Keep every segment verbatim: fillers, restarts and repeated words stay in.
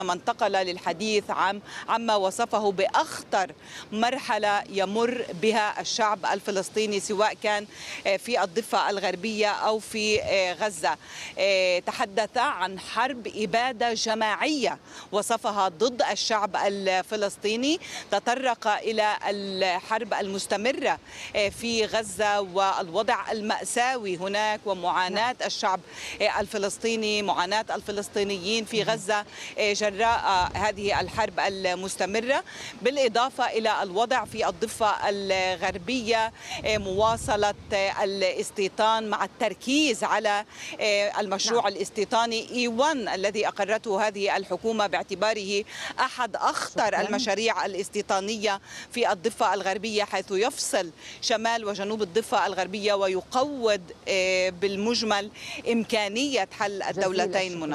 من انتقل للحديث عن عما وصفه بأخطر مرحلة يمر بها الشعب الفلسطيني سواء كان في الضفة الغربية أو في غزة. تحدث عن حرب إبادة جماعية وصفها ضد الشعب الفلسطيني، تطرق إلى الحرب المستمرة في غزة والوضع المأساوي هناك ومعاناة الشعب الفلسطيني، معاناة الفلسطينيين في غزة جراء هذه الحرب المستمرة، بالإضافة إلى الوضع في الضفة الغربية، مواصلة الاستيطان مع التركيز على المشروع الاستيطاني إي واحد الذي أقرته هذه الحكومة باعتباره أحد أخطر المشاريع الاستيطانية في الضفة الغربية، حيث يفصل شمال وجنوب الضفة الغربية ويقوض بالمجمل إمكانية حل الدولتين. منى،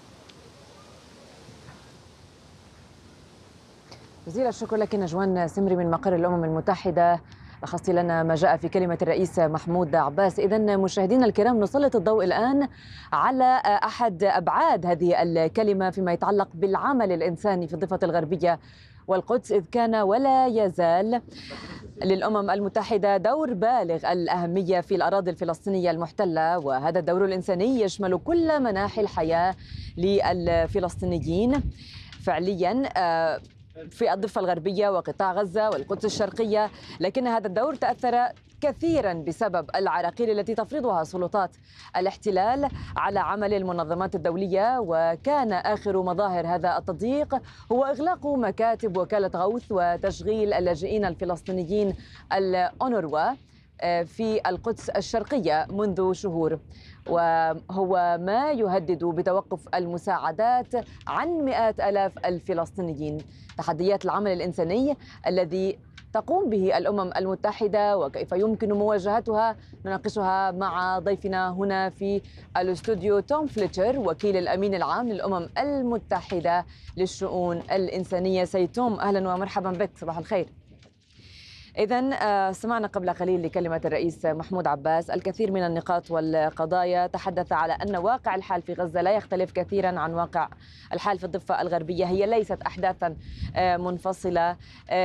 جزيل الشكر لك نجوان سمري من مقر الأمم المتحدة، لخصتي لنا ما جاء في كلمة الرئيس محمود عباس. إذن مشاهدينا الكرام، نسلط الضوء الآن على أحد أبعاد هذه الكلمة فيما يتعلق بالعمل الإنساني في الضفة الغربية والقدس، إذ كان ولا يزال للأمم المتحدة دور بالغ الأهمية في الأراضي الفلسطينية المحتلة، وهذا الدور الإنساني يشمل كل مناحي الحياة للفلسطينيين فعليا في الضفة الغربية وقطاع غزة والقدس الشرقية. لكن هذا الدور تأثر كثيرا بسبب العراقيل التي تفرضها سلطات الاحتلال على عمل المنظمات الدولية، وكان آخر مظاهر هذا التضييق هو إغلاق مكاتب وكالة غوث وتشغيل اللاجئين الفلسطينيين الأونروا في القدس الشرقية منذ شهور، وهو ما يهدد بتوقف المساعدات عن مئات آلاف الفلسطينيين. تحديات العمل الإنساني الذي تقوم به الأمم المتحدة وكيف يمكن مواجهتها نناقشها مع ضيفنا هنا في الاستوديو توم فليتشر، وكيل الأمين العام للأمم المتحدة للشؤون الإنسانية. سيد توم، أهلا ومرحبا بك، صباح الخير. إذن سمعنا قبل قليل لكلمة الرئيس محمود عباس الكثير من النقاط والقضايا، تحدث على أن واقع الحال في غزة لا يختلف كثيرا عن واقع الحال في الضفة الغربية، هي ليست أحداثا منفصلة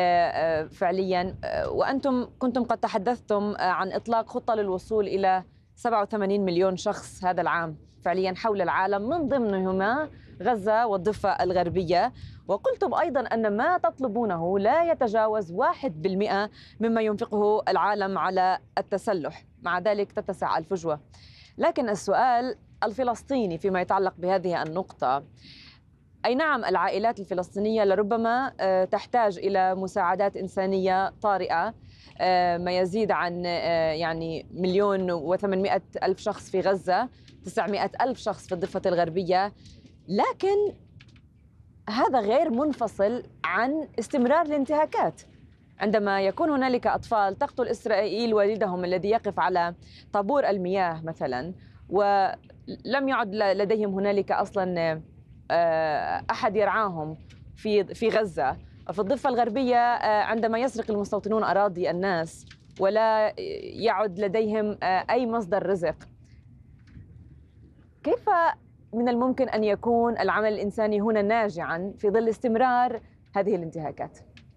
فعليا، وأنتم كنتم قد تحدثتم عن إطلاق خطة للوصول إلى سبعة وثمانين مليون شخص هذا العام فعليا حول العالم، من ضمنهما غزة والضفة الغربية، وقلتم أيضا أن ما تطلبونه لا يتجاوز واحد بالمئة مما ينفقه العالم على التسلح، مع ذلك تتسع الفجوة. لكن السؤال الفلسطيني فيما يتعلق بهذه النقطة، أي نعم العائلات الفلسطينية لربما تحتاج إلى مساعدات إنسانية طارئة، ما يزيد عن يعني مليون وثمانمائة ألف شخص في غزة، تسعمائة ألف شخص في الضفة الغربية، لكن هذا غير منفصل عن استمرار الانتهاكات. عندما يكون هنالك أطفال تقتل إسرائيل والدهم الذي يقف على طابور المياه مثلا، ولم يعد لديهم هنالك أصلا أحد يرعاهم في في غزة، في الضفة الغربية عندما يسرق المستوطنون أراضي الناس ولا يعد لديهم أي مصدر رزق، كيف من الممكن أن يكون العمل الإنساني هنا ناجعا في ظل استمرار هذه الانتهاكات؟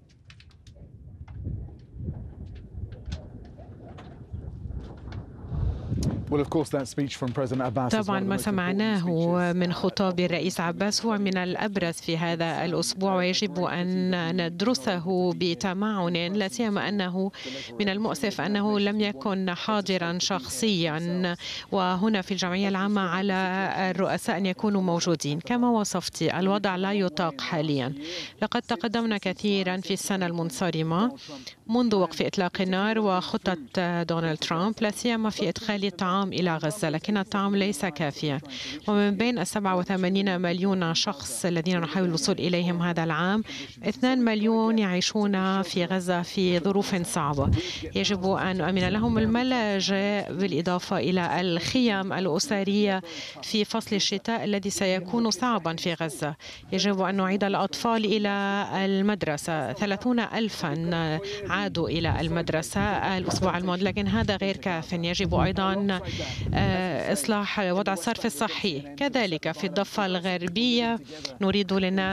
طبعا ما سمعناه من خطاب الرئيس عباس هو من الأبرز في هذا الأسبوع، ويجب أن ندرسه بتمعن، لا سيما أنه من المؤسف أنه لم يكن حاضرا شخصيا، وهنا في الجمعية العامة على الرؤساء أن يكونوا موجودين. كما وصفت الوضع لا يطاق حاليا، لقد تقدمنا كثيرا في السنة المنصرمة منذ وقف إطلاق النار وخطة دونالد ترامب، لا سيما في إدخال الطعام إلى غزة، لكن الطعام ليس كافيا. ومن بين السبعة وثمانين مليون شخص الذين نحاول الوصول إليهم هذا العام، اثنان مليون يعيشون في غزة في ظروف صعبة. يجب أن نؤمن لهم الملاجئ بالإضافة إلى الخيام الأسرية في فصل الشتاء الذي سيكون صعبا في غزة. يجب أن نعيد الأطفال إلى المدرسة، ثلاثون ألفا عادوا إلى المدرسة الأسبوع الماضي، لكن هذا غير كاف. يجب أيضا إصلاح وضع الصرف الصحي. كذلك في الضفة الغربية نريد لنا